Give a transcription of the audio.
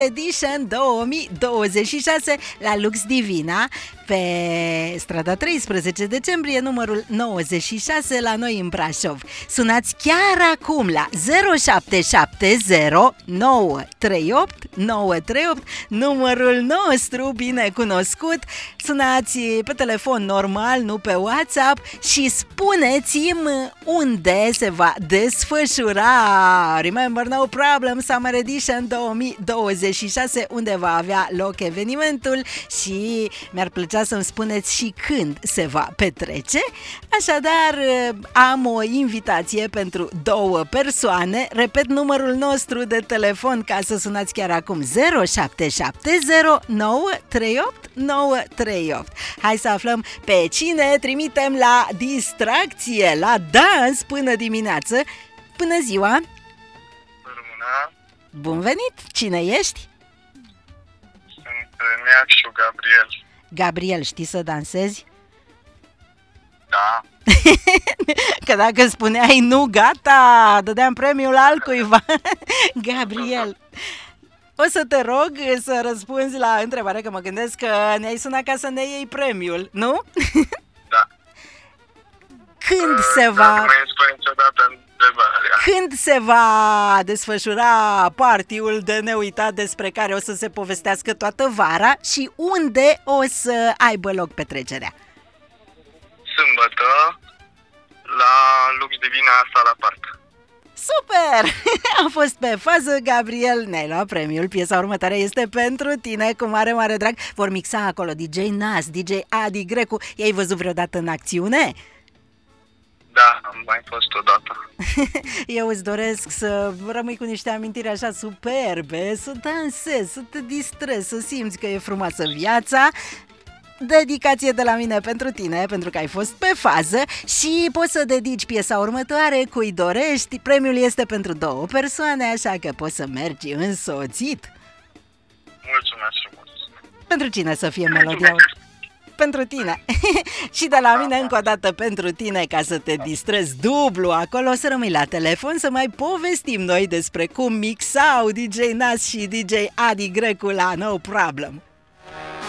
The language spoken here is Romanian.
Edition 2026 la Lux Divina, pe strada 13 decembrie, numărul 96 la noi în Brașov. Sunați chiar acum la 0770 938 938, numărul nostru bine cunoscut. Sunați pe telefon normal, nu pe WhatsApp, și spuneți-mi unde se va desfășura Remember No Problem Summer Edition 2026, unde va avea loc evenimentul și mi-ar plăcea să-mi spuneți și când se va petrece. Așadar, am o invitație pentru 2 persoane. Repet numărul nostru de telefon ca să sunați chiar acum: 0770 938 938. Hai să aflăm pe cine trimitem la distracție, la dans până dimineață. Bună ziua! Bună! Bun venit! Cine ești? Sunt Neacșu Gabriel. Gabriel, știi să dansezi? Da. Că dacă spuneai nu, gata, dădeam premiul altcuiva. Gabriel, o să te rog să răspunzi la întrebare, că mă gândesc că ne-ai sunat ca să ne iei premiul, nu? Da. Când se va... Dacă mai spune niciodată întrebarea. Când se va desfășura party-ul de neuitat despre care o să se povestească toată vara și unde o să aibă loc petrecerea? Sâmbătă la Lux Divina Sala Park. Super! A fost pe fază, Gabriel, ne-ai luat premiul. Piesa următoare este pentru tine, cu mare, mare drag. Vor mixa acolo DJ Nas, DJ Adi Grecu. I-ai văzut vreodată în acțiune? Da, am mai fost odată. Eu îți doresc să rămâi cu niște amintiri așa superbe, să dansezi, să te distrezi, să simți că e frumoasă viața. Dedicație de la mine pentru tine, pentru că ai fost pe fază și poți să dedici piesa următoare cui dorești. Premiul este pentru 2 persoane, așa că poți să mergi însoțit. Mulțumesc frumos. Pentru cine să fie melodia? Pentru tine. Și de la mine încă o dată pentru tine, ca să te distrezi dublu acolo, să rămâi la telefon să mai povestim noi despre cum mixau DJ Nas și DJ Adi Grecu la No Problem.